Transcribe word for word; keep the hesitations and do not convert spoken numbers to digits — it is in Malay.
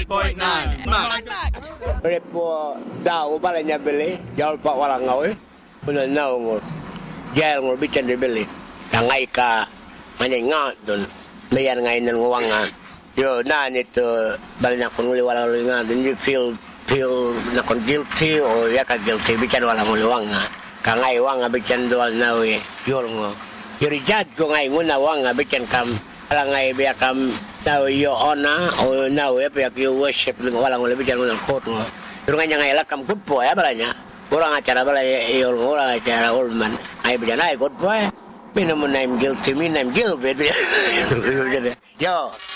point nine. Repo daw balanya beli, jauh pak walang ngau. Punya nau ngor. Jail ngor bican de beli. Tangai ka manengat dun. Bayan ngai nang wangan. Yo na itu balanya kun uli walang uli ngat. You feel feel nakon guilty or ya ka guilty bican walang uli wangan. Kangai wanga bican dual nau ye. Yol ngo. Yori jad ko ngai nguna wanga bican kam. Ngai biar kam tahu yo ona o nau ya biar yo worship walang uli bican nguna kot ngo. Turungan ngai lakam kupo ya balanya. Orang acara balanya yo orang acara ulman. Ai bican ai kot poe. Minum name guilty, minum guilt, yo.